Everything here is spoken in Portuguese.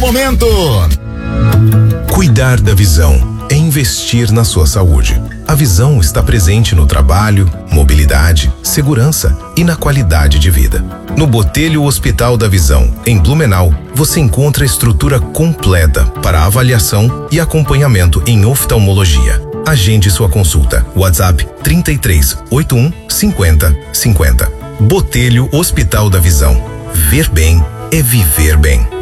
momento. Cuidar da visão é investir na sua saúde. A visão está presente no trabalho, mobilidade, segurança e na qualidade de vida. No Botelho Hospital da Visão, em Blumenau, você encontra a estrutura completa para avaliação e acompanhamento em oftalmologia. Agende sua consulta. WhatsApp 33 81 50 50. Botelho Hospital da Visão. Ver bem é viver bem.